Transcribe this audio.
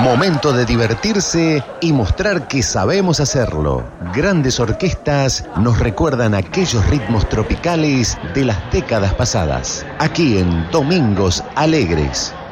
Momento de divertirse y mostrar que sabemos hacerlo. Grandes orquestas nos recuerdan aquellos ritmos tropicales de las décadas pasadas. Aquí en Domingos Alegres.